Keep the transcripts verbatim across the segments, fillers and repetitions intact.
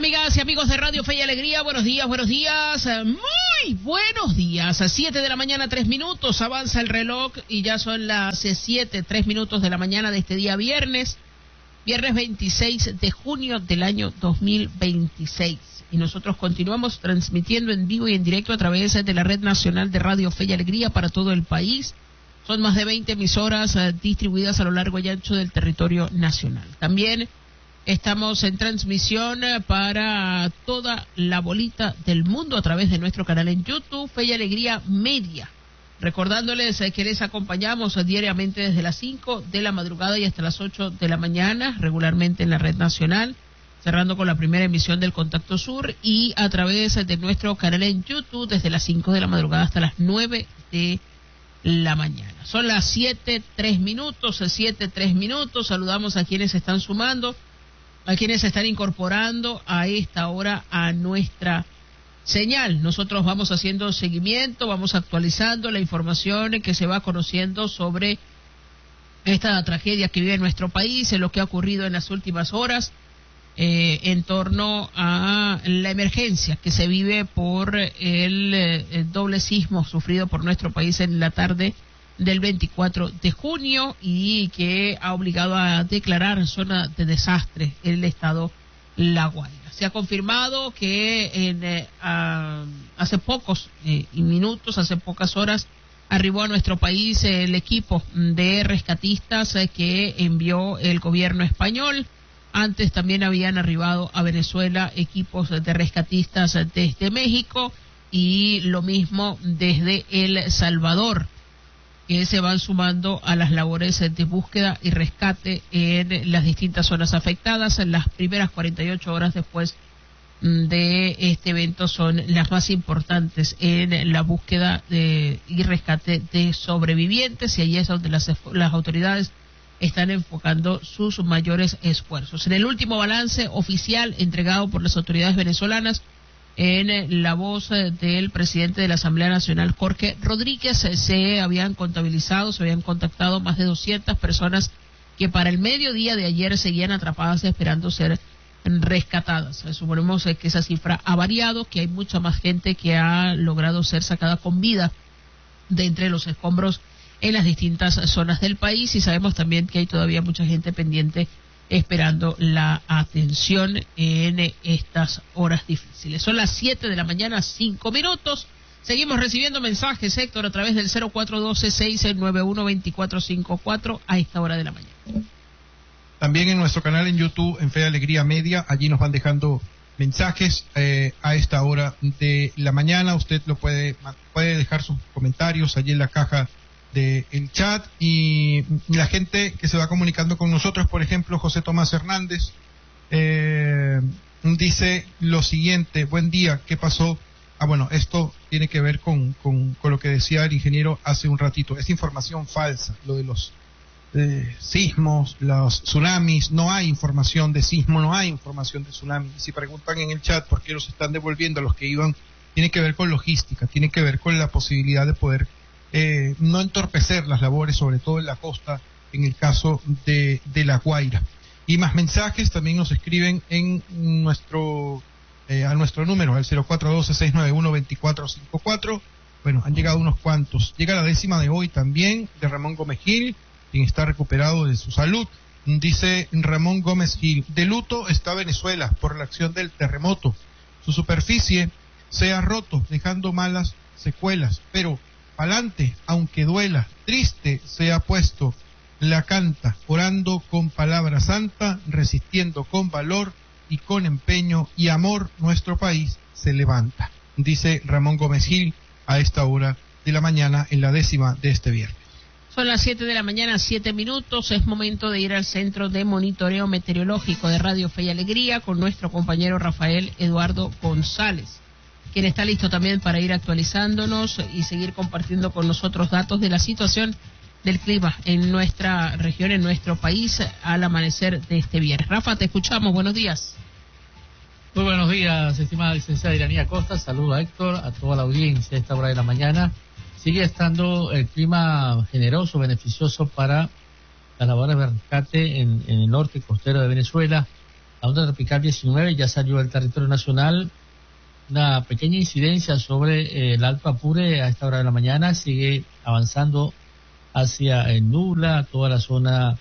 amigas y amigos de Radio Fe y Alegría? Buenos días, buenos días, muy buenos días. A siete de la mañana, tres minutos, avanza el reloj y ya son las siete, tres minutos de la mañana de este día viernes, viernes veintiséis de junio del año dos mil veintiséis. Y nosotros continuamos transmitiendo en vivo y en directo a través de la Red Nacional de Radio Fe y Alegría para todo el país. Son más de veinte emisoras uh, distribuidas a lo largo y ancho del territorio nacional. También estamos en transmisión para toda la bolita del mundo a través de nuestro canal en YouTube, Fe y Alegría Media. Recordándoles que les acompañamos diariamente desde las cinco de la madrugada y hasta las ocho de la mañana, regularmente en la red nacional, cerrando con la primera emisión del Contacto Sur, y a través de nuestro canal en YouTube desde las cinco de la madrugada hasta las nueve de la mañana. Son las siete, tres minutos, siete, tres minutos. Saludamos a quienes se están sumando, a quienes se están incorporando a esta hora a nuestra señal. Nosotros vamos haciendo seguimiento, vamos actualizando la información que se va conociendo sobre esta tragedia que vive nuestro país, en lo que ha ocurrido en las últimas horas, eh, en torno a la emergencia que se vive por el, el doble sismo sufrido por nuestro país en la tarde del veinticuatro de junio y que ha obligado a declarar zona de desastre el estado La Guaira. Se ha confirmado que en, eh, a, hace pocos eh, minutos, hace pocas horas, arribó a nuestro país el equipo de rescatistas eh, que envió el gobierno español. Antes también habían arribado a Venezuela equipos de rescatistas desde México y lo mismo desde El Salvador, que se van sumando a las labores de búsqueda y rescate en las distintas zonas afectadas. En las primeras cuarenta y ocho horas después de este evento son las más importantes en la búsqueda de, y rescate de sobrevivientes, y ahí es donde las, las autoridades están enfocando sus mayores esfuerzos. En el último balance oficial entregado por las autoridades venezolanas, en la voz del presidente de la Asamblea Nacional, Jorge Rodríguez, se habían contabilizado, se habían contactado más de doscientas personas que para el mediodía de ayer seguían atrapadas esperando ser rescatadas. Suponemos que esa cifra ha variado, que hay mucha más gente que ha logrado ser sacada con vida de entre los escombros en las distintas zonas del país, y sabemos también que hay todavía mucha gente pendiente esperando la atención en estas horas difíciles. Son las siete de la mañana, cinco minutos. Seguimos recibiendo mensajes, Héctor, a través del cero cuatro uno dos, seis nueve uno, dos cuatro cinco cuatro a esta hora de la mañana. También en nuestro canal en YouTube, en Fe y Alegría Media, allí nos van dejando mensajes eh, a esta hora de la mañana. Usted lo puede, puede dejar sus comentarios allí en la caja de el chat, y la gente que se va comunicando con nosotros, por ejemplo, José Tomás Hernández, eh, dice lo siguiente: buen día, ¿qué pasó? Ah, bueno, esto tiene que ver con, con, con lo que decía el ingeniero hace un ratito. Es información falsa, lo de los eh, sismos, los tsunamis. No hay información de sismo, no hay información de tsunami. Si preguntan en el chat por qué los están devolviendo a los que iban, tiene que ver con logística, tiene que ver con la posibilidad de poder Eh, no entorpecer las labores, sobre todo en la costa, en el caso de, de La Guaira. Y más mensajes también nos escriben en nuestro eh, a nuestro número, al cero cuatro uno dos, seis nueve uno, dos cuatro cinco cuatro. Bueno, han llegado unos cuantos. Llega la décima de hoy también, de Ramón Gómez Gil, quien está recuperado de su salud. Dice Ramón Gómez Gil: de luto está Venezuela por la acción del terremoto. Su superficie se ha roto, dejando malas secuelas, pero pa'lante, aunque duela, triste se ha puesto, la canta, orando con palabra santa, resistiendo con valor y con empeño y amor, nuestro país se levanta. Dice Ramón Gómez Gil a esta hora de la mañana, en la décima de este viernes. Son las siete de la mañana, siete minutos. Es momento de ir al Centro de Monitoreo Meteorológico de Radio Fe y Alegría con nuestro compañero Rafael Eduardo González, quien está listo también para ir actualizándonos y seguir compartiendo con nosotros datos de la situación del clima en nuestra región, en nuestro país, al amanecer de este viernes. Rafa, te escuchamos. Buenos días. Muy buenos días, estimada licenciada Iranía Costa. Saludo a Héctor, a toda la audiencia a esta hora de la mañana. Sigue estando el clima generoso, beneficioso para las labores de rescate en, en el norte costero de Venezuela. La onda tropical diecinueve ya salió del territorio nacional. Una pequeña incidencia sobre eh, el Alto Apure a esta hora de la mañana, sigue avanzando hacia el Nula, toda la zona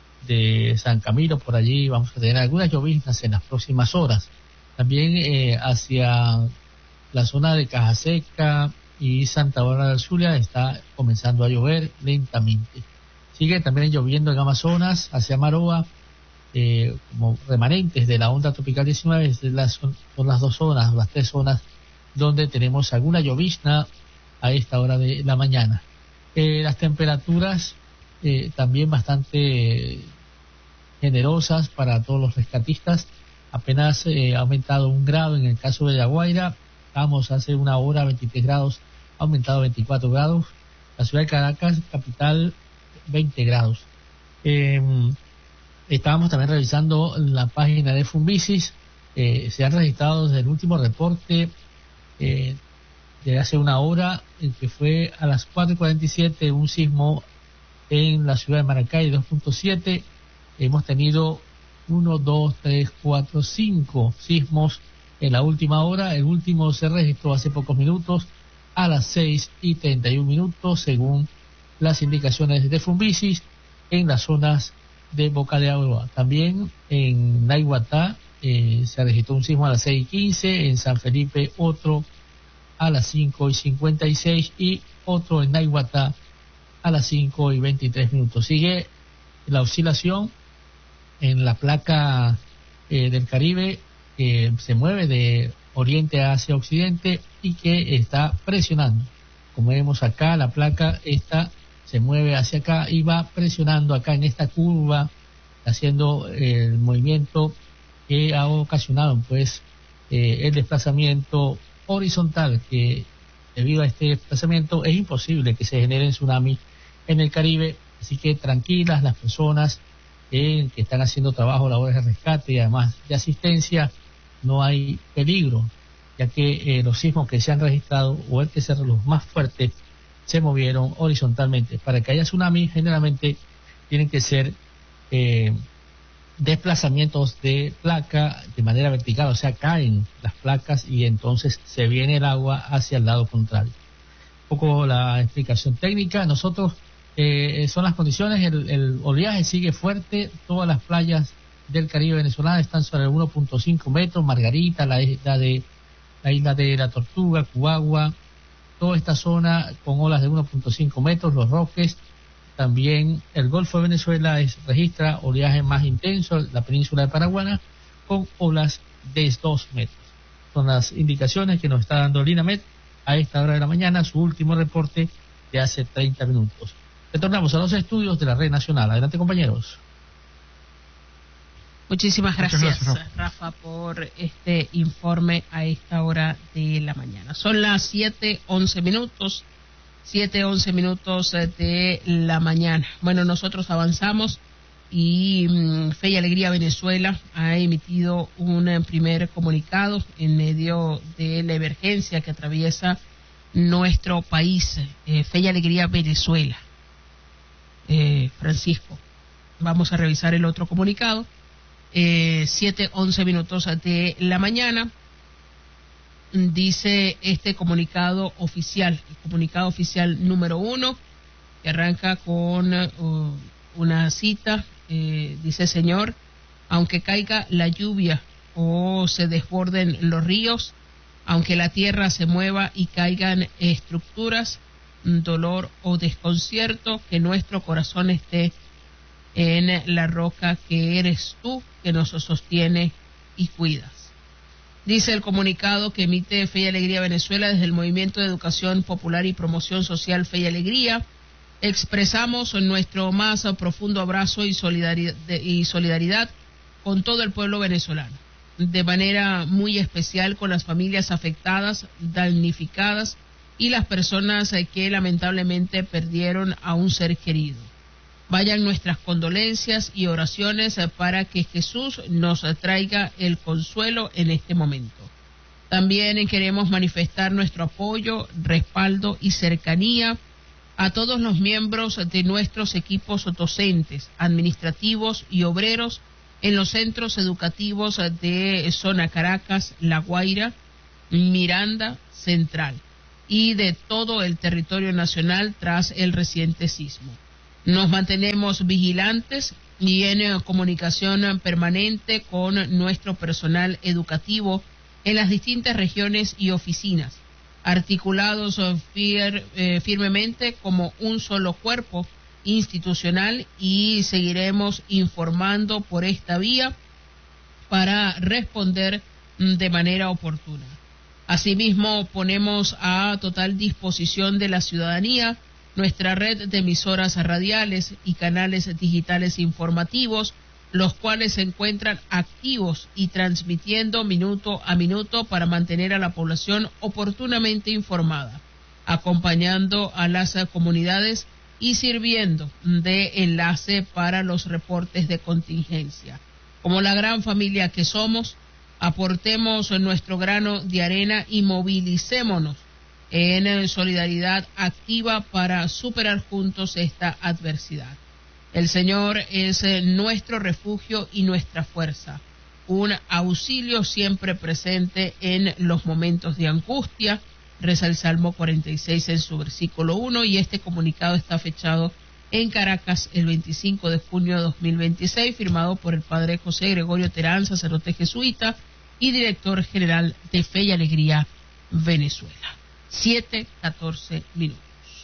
de San Camilo, por allí vamos a tener algunas lloviznas en las próximas horas. También eh, hacia la zona de Caja Seca y Santa Bárbara del Zulia está comenzando a llover lentamente. Sigue también lloviendo en Amazonas, hacia Maroa, eh, como remanentes de la onda tropical diecinueve, las, son, son las dos zonas, las tres zonas donde tenemos alguna llovizna a esta hora de la mañana. Eh, las temperaturas eh, también bastante generosas para todos los rescatistas, apenas eh, ha aumentado un grado en el caso de La Guaira, estamos hace una hora veintitrés grados, ha aumentado veinticuatro grados, la ciudad de Caracas, capital, veinte grados. Eh, estábamos también revisando la página de Funvisis, eh, se han registrado desde el último reporte eh, de hace una hora, el que fue a las cuatro y cuarenta y siete, un sismo en la ciudad de Maracay, dos punto siete. Hemos tenido uno, dos, tres, cuatro, cinco sismos en la última hora. El último se registró hace pocos minutos a las seis y treinta y un minutos, según las indicaciones de Funvisis, en las zonas de Boca de Agua. También en Naiguatá eh, se registró un sismo a las seis y quince, en San Felipe otro a las cinco y cincuenta y seis y otro en Naiguatá a las cinco y veintitrés minutos. Sigue la oscilación en la placa eh, del Caribe, que eh, se mueve de oriente hacia occidente y que está presionando. Como vemos acá, la placa esta se mueve hacia acá y va presionando acá en esta curva, haciendo eh, el movimiento que ha ocasionado pues eh, el desplazamiento horizontal, que debido a este desplazamiento es imposible que se generen tsunamis en el Caribe. Así que tranquilas las personas eh, que están haciendo trabajo, labores de rescate y además de asistencia, no hay peligro, ya que eh, los sismos que se han registrado, o el que sea los más fuertes, se movieron horizontalmente. Para que haya tsunami, generalmente tienen que ser eh, desplazamientos de placa de manera vertical, o sea, caen las placas y entonces se viene el agua hacia el lado contrario. Un poco la explicación técnica. Nosotros Eh, son las condiciones, el, el oleaje sigue fuerte, todas las playas del Caribe venezolano están sobre el uno punto cinco metros, Margarita, la isla de la isla de la Tortuga, Cubagua, toda esta zona con olas de uno punto cinco metros, Los Roques, también el Golfo de Venezuela es, registra oleaje más intenso, la península de Paraguana con olas de dos metros. Son las indicaciones que nos está dando Linamet a esta hora de la mañana, su último reporte de hace treinta minutos. Retornamos a los estudios de la Red Nacional. Adelante, compañeros. Muchísimas gracias, Muchas gracias, Rafa, por este informe a esta hora de la mañana. Son las siete once minutos, siete once minutos de la mañana. Bueno, nosotros avanzamos y um, Fe y Alegría Venezuela ha emitido un primer comunicado en medio de la emergencia que atraviesa nuestro país. eh, Fe y Alegría Venezuela. Eh, Francisco, vamos a revisar el otro comunicado. Eh, siete once minutos de la mañana, dice este comunicado oficial, el comunicado oficial número uno, que arranca con uh, una cita, eh, dice: Señor, aunque caiga la lluvia o se desborden los ríos, aunque la tierra se mueva y caigan estructuras, dolor o desconcierto, que nuestro corazón esté en la roca que eres tú, que nos sostiene y cuidas. Dice el comunicado que emite Fe y Alegría Venezuela desde el Movimiento de Educación Popular y Promoción Social Fe y Alegría. Expresamos nuestro más profundo abrazo y solidaridad, y solidaridad con todo el pueblo venezolano, de manera muy especial con las familias afectadas, damnificadas y las personas que lamentablemente perdieron a un ser querido. Vayan nuestras condolencias y oraciones para que Jesús nos traiga el consuelo en este momento. También queremos manifestar nuestro apoyo, respaldo y cercanía a todos los miembros de nuestros equipos docentes, administrativos y obreros en los centros educativos de Zona Caracas, La Guaira, Miranda, Central y de todo el territorio nacional tras el reciente sismo. Nos mantenemos vigilantes y en comunicación permanente con nuestro personal educativo en las distintas regiones y oficinas, articulados fir, eh, firmemente como un solo cuerpo institucional, y seguiremos informando por esta vía para responder de manera oportuna. Asimismo, ponemos a total disposición de la ciudadanía nuestra red de emisoras radiales y canales digitales informativos, los cuales se encuentran activos y transmitiendo minuto a minuto para mantener a la población oportunamente informada, acompañando a las comunidades y sirviendo de enlace para los reportes de contingencia. Como la gran familia que somos, aportemos nuestro grano de arena y movilicémonos en solidaridad activa para superar juntos esta adversidad. El Señor es nuestro refugio y nuestra fuerza, un auxilio siempre presente en los momentos de angustia, reza el Salmo cuarenta y seis en su versículo uno, y este comunicado está fechado en Caracas el veinticinco de junio de dos mil veintiséis, firmado por el Padre José Gregorio Terán, sacerdote jesuita y director general de Fe y Alegría Venezuela. siete, catorce minutos.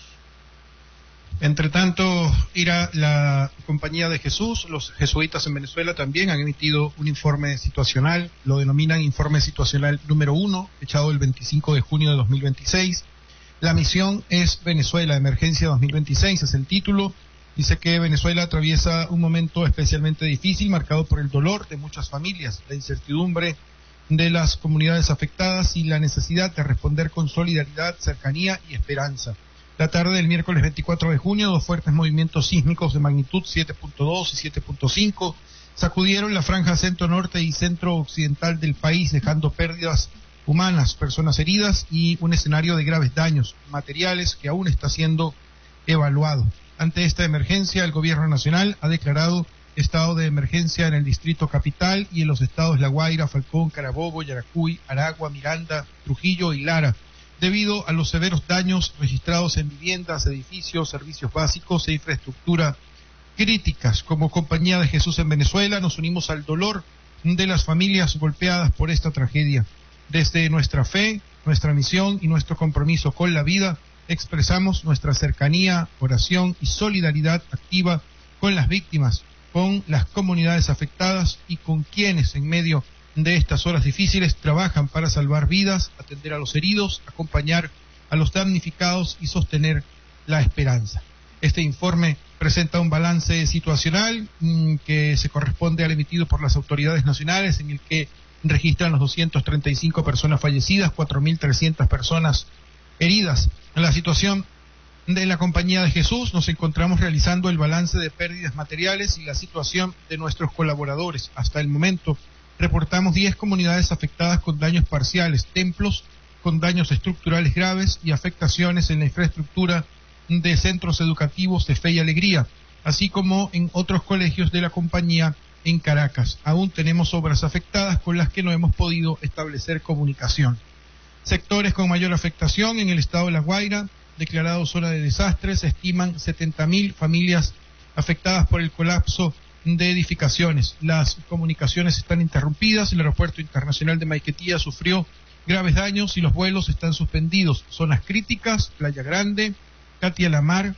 Entre tanto, irá la Compañía de Jesús, los jesuitas en Venezuela también han emitido un informe situacional, lo denominan informe situacional número uno, echado el veinticinco de junio de dos mil veintiséis. La misión es Venezuela, Emergencia dos mil veintiséis, es el título. Dice que Venezuela atraviesa un momento especialmente difícil, marcado por el dolor de muchas familias, la incertidumbre de las comunidades afectadas y la necesidad de responder con solidaridad, cercanía y esperanza. La tarde del miércoles veinticuatro de junio, dos fuertes movimientos sísmicos de magnitud siete punto dos y siete punto cinco sacudieron la franja centro-norte y centro-occidental del país, dejando pérdidas humanas, personas heridas y un escenario de graves daños materiales que aún está siendo evaluado. Ante esta emergencia, el gobierno nacional ha declarado estado de emergencia en el distrito capital y en los estados La Guaira, Falcón, Carabobo, Yaracuy, Aragua, Miranda, Trujillo y Lara, debido a los severos daños registrados en viviendas, edificios, servicios básicos e infraestructura críticas. Como Compañía de Jesús en Venezuela, nos unimos al dolor de las familias golpeadas por esta tragedia. Desde nuestra fe, nuestra misión y nuestro compromiso con la vida, expresamos nuestra cercanía, oración y solidaridad activa con las víctimas, con las comunidades afectadas y con quienes en medio de estas horas difíciles trabajan para salvar vidas, atender a los heridos, acompañar a los damnificados y sostener la esperanza. Este informe presenta un balance situacional mmm, que se corresponde al emitido por las autoridades nacionales, en el que registran los doscientas treinta y cinco personas fallecidas, cuatro mil trescientas personas heridas. En la situación de la Compañía de Jesús nos encontramos realizando el balance de pérdidas materiales y la situación de nuestros colaboradores. Hasta el momento reportamos diez comunidades afectadas con daños parciales, templos con daños estructurales graves y afectaciones en la infraestructura de centros educativos de Fe y Alegría, así como en otros colegios de la compañía en Caracas. Aún tenemos obras afectadas con las que no hemos podido establecer comunicación. Sectores con mayor afectación en el estado de La Guaira, declarado zona de desastres, se estiman setenta mil familias afectadas por el colapso de edificaciones. Las comunicaciones están interrumpidas, el aeropuerto internacional de Maiquetía sufrió graves daños y los vuelos están suspendidos. Zonas críticas: Playa Grande, Catia La Mar,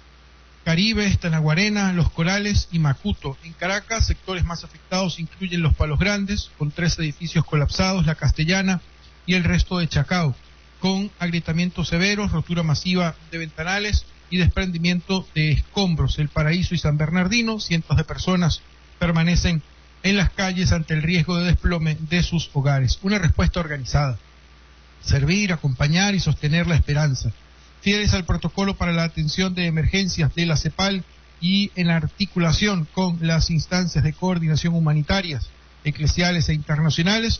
Caribe, Tanaguarena, Los Corales y Macuto. En Caracas, sectores más afectados incluyen Los Palos Grandes, con tres edificios colapsados, La Castellana y el resto de Chacao, con agrietamientos severos, rotura masiva de ventanales y desprendimiento de escombros. El Paraíso y San Bernardino, cientos de personas permanecen en las calles ante el riesgo de desplome de sus hogares. Una respuesta organizada: servir, acompañar y sostener la esperanza. Fieles al protocolo para la atención de emergencias de la CEPAL y en articulación con las instancias de coordinación humanitarias, eclesiales e internacionales,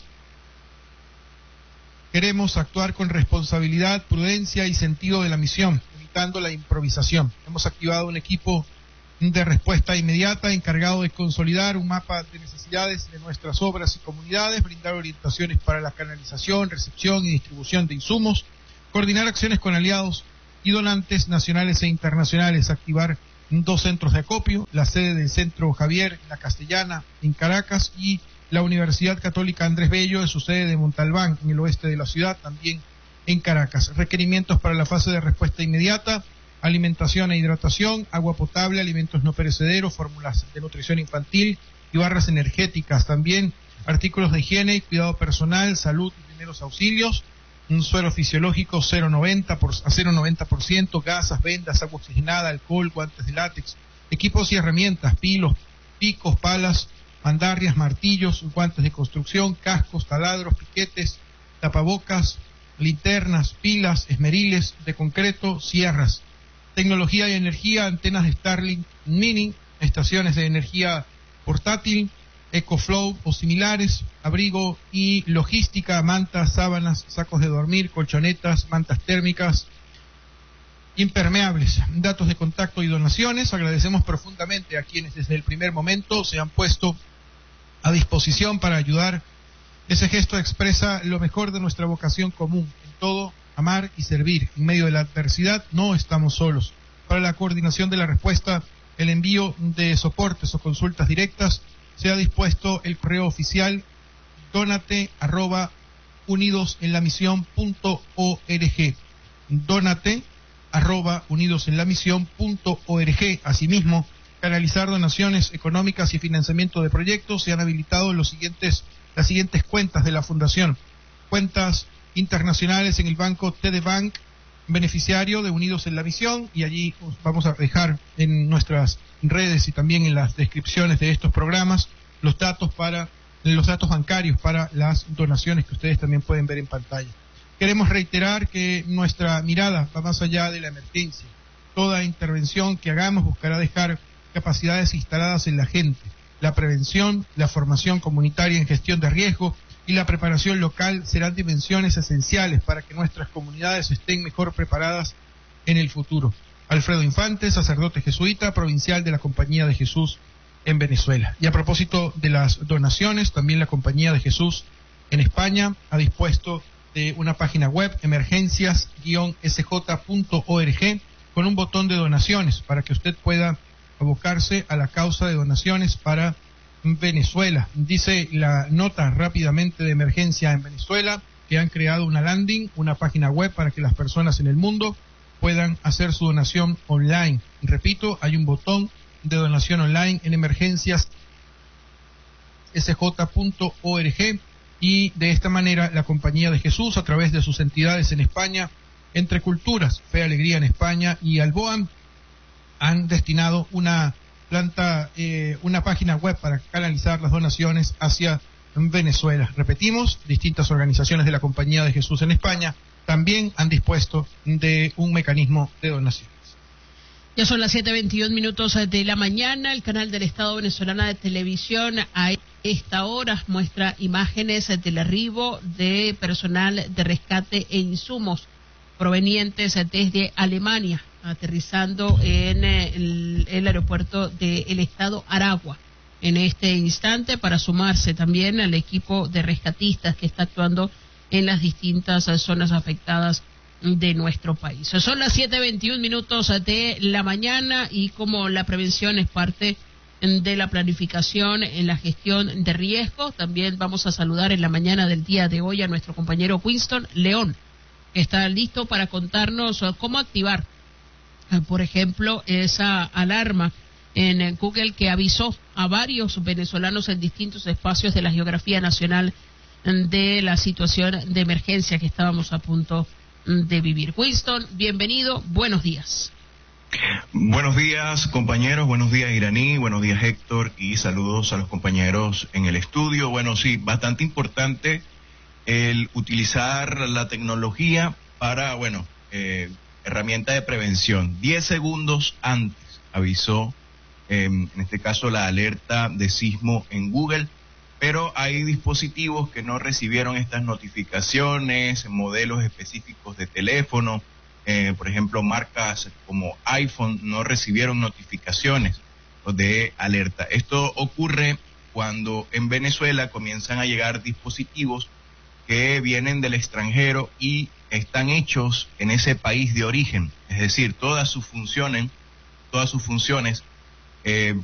queremos actuar con responsabilidad, prudencia y sentido de la misión, evitando la improvisación. Hemos activado un equipo de respuesta inmediata, encargado de consolidar un mapa de necesidades de nuestras obras y comunidades, brindar orientaciones para la canalización, recepción y distribución de insumos, coordinar acciones con aliados y donantes nacionales e internacionales, activar dos centros de acopio, la sede del Centro Javier, la Castellana, en Caracas, y la Universidad Católica Andrés Bello, en su sede de Montalbán, en el oeste de la ciudad, también en Caracas. Requerimientos para la fase de respuesta inmediata: alimentación e hidratación, agua potable, alimentos no perecederos, fórmulas de nutrición infantil y barras energéticas. También artículos de higiene y cuidado personal, salud y primeros auxilios, un suero fisiológico cero coma noventa por, a cero coma noventa por ciento, gasas, vendas, agua oxigenada, alcohol, guantes de látex, equipos y herramientas, pilos, picos, palas, mandarrias, martillos, guantes de construcción, cascos, taladros, piquetes, tapabocas, linternas, pilas, esmeriles de concreto, sierras. Tecnología y energía, antenas de Starlink Mini, estaciones de energía portátil, EcoFlow o similares, abrigo y logística, mantas, sábanas, sacos de dormir, colchonetas, mantas térmicas, impermeables. Datos de contacto y donaciones. Agradecemos profundamente a quienes desde el primer momento se han puesto a disposición para ayudar. Ese gesto expresa lo mejor de nuestra vocación común, en todo amar y servir. En medio de la adversidad no estamos solos. Para la coordinación de la respuesta, el envío de soportes o consultas directas, se ha dispuesto el correo oficial donate arroba unidosenlamisión punto org, donate arroba unidosenlamisión punto org. Asimismo, canalizar donaciones económicas y financiamiento de proyectos. Se han habilitado los siguientes, las siguientes cuentas de la Fundación: cuentas internacionales en el banco T D Bank, beneficiario de Unidos en la Misión, y allí vamos a dejar en nuestras redes y también en las descripciones de estos programas los datos para los datos bancarios para las donaciones que ustedes también pueden ver en pantalla. Queremos reiterar que nuestra mirada va más allá de la emergencia. Toda intervención que hagamos buscará dejar capacidades instaladas en la gente. La prevención, la formación comunitaria en gestión de riesgo y la preparación local serán dimensiones esenciales para que nuestras comunidades estén mejor preparadas en el futuro. Alfredo Infante, sacerdote jesuita, provincial de la Compañía de Jesús en Venezuela. Y a propósito de las donaciones, también la Compañía de Jesús en España ha dispuesto de una página web, emergencias guion s j punto org, con un botón de donaciones para que usted pueda abocarse a la causa de donaciones para Venezuela. Dice la nota rápidamente de emergencia en Venezuela que han creado una landing, una página web para que las personas en el mundo puedan hacer su donación online. Repito, hay un botón de donación online en emergencias s j punto org, y de esta manera la Compañía de Jesús, a través de sus entidades en España, Entre Culturas, Fe Alegría en España y Alboam, han destinado una planta, eh, una página web para canalizar las donaciones hacia Venezuela. Repetimos, distintas organizaciones de la Compañía de Jesús en España también han dispuesto de un mecanismo de donaciones. Ya son las siete veintiún minutos de la mañana. El canal del Estado venezolano de televisión a esta hora muestra imágenes del arribo de personal de rescate e insumos provenientes desde Alemania, aterrizando en el, el aeropuerto del Estado Aragua en este instante, para sumarse también al equipo de rescatistas que está actuando en las distintas zonas afectadas de nuestro país. Son las siete veintiún minutos de la mañana, y como la prevención es parte de la planificación en la gestión de riesgo, también vamos a saludar en la mañana del día de hoy a nuestro compañero Winston León, que está listo para contarnos cómo activar, por ejemplo, esa alarma en Google que avisó a varios venezolanos en distintos espacios de la geografía nacional de la situación de emergencia que estábamos a punto de vivir. Winston, bienvenido, buenos días. Buenos días, compañeros, buenos días, Iraní, buenos días, Héctor, y saludos a los compañeros en el estudio. Bueno, sí, bastante importante el utilizar la tecnología para, bueno, eh, herramienta de prevención. Diez segundos antes avisó, eh, en este caso, la alerta de sismo en Google, pero hay dispositivos que no recibieron estas notificaciones, modelos específicos de teléfono, eh, por ejemplo, marcas como iPhone no recibieron notificaciones. de alerta. Esto ocurre cuando en Venezuela comienzan a llegar dispositivos que vienen del extranjero y están hechos en ese país de origen, es decir, todas sus funciones, todas sus funciones eh,